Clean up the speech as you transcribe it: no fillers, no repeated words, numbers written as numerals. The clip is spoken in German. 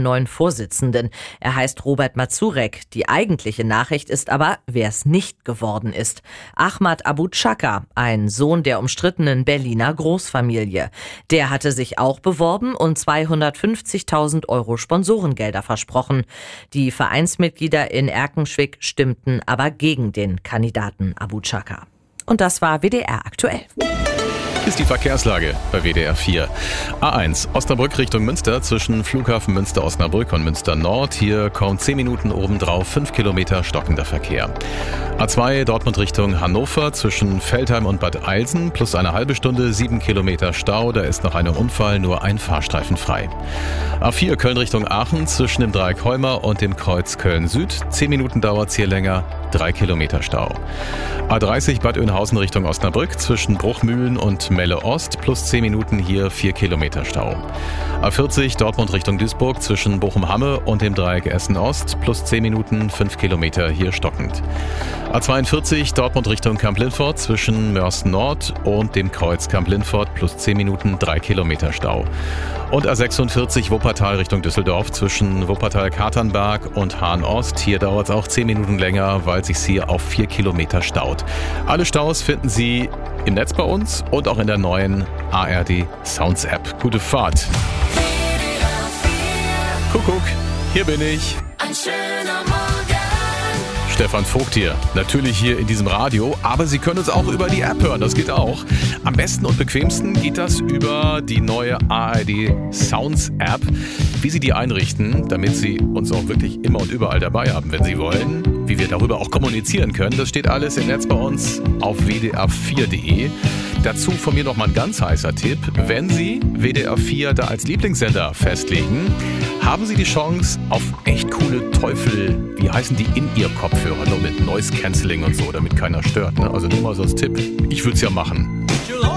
einen neuen Vorsitzenden. Er heißt Robert Mazurek. Die eigentliche Nachricht ist aber, wer es nicht geworden ist. Ahmad Abu Chaka, ein Sohn der umstrittenen Berliner Großfamilie. Der hatte sich auch beworben und 250.000 € Sponsorengelder versprochen. Die Vereinsmitglieder in Erkenschwick stimmten aber gegen den Kandidaten Abu Chaka. Und das war WDR aktuell. Ist die Verkehrslage bei WDR 4. A1 Osnabrück Richtung Münster zwischen Flughafen Münster-Osnabrück und Münster Nord. Hier kommt 10 Minuten obendrauf, 5 Kilometer stockender Verkehr. A2 Dortmund Richtung Hannover zwischen Veltheim und Bad Eilsen plus eine halbe Stunde, 7 Kilometer Stau. Da ist nach einem Unfall nur ein Fahrstreifen frei. A4 Köln Richtung Aachen zwischen dem Dreieck Heuma und dem Kreuz Köln Süd. 10 Minuten dauert's hier länger, 3 Kilometer Stau. A30 Bad Oeynhausen Richtung Osnabrück zwischen Bruchmühlen und Melle Ost plus 10 Minuten hier 4 Kilometer Stau. A40 Dortmund Richtung Duisburg zwischen Bochum-Hamme und dem Dreieck Essen Ost plus 10 Minuten 5 Kilometer hier stockend. A42 Dortmund Richtung Kamp-Lintfort zwischen Mörs Nord und dem Kreuz Kamp-Lintfort plus 10 Minuten 3 Kilometer Stau. Und A46 Wuppertal Richtung Düsseldorf zwischen Wuppertal-Katernberg und Hahn Ost. Hier dauert es auch 10 Minuten länger, weil sich hier auf 4 Kilometer staut. Alle Staus finden Sie im Netz bei uns und auch in der neuen ARD Sounds App. Gute Fahrt. Kuckuck, hier bin ich. Ein schöner Morgen. Stefan Vogt hier, natürlich hier in diesem Radio, aber Sie können uns auch über die App hören, das geht auch. Am besten und bequemsten geht das über die neue ARD Sounds App. Wie Sie die einrichten, damit Sie uns auch wirklich immer und überall dabei haben, wenn Sie wollen, wie wir darüber auch kommunizieren können, das steht alles im Netz bei uns auf wdr4.de. Dazu von mir nochmal ein ganz heißer Tipp, wenn Sie WDR 4 da als Lieblingssender festlegen, haben Sie die Chance auf echt coole Teufel, wie heißen die, In-Ear-Kopfhörer, nur mit Noise Cancelling und so, damit keiner stört. Ne? Also nur mal so als Tipp, ich würde es ja machen.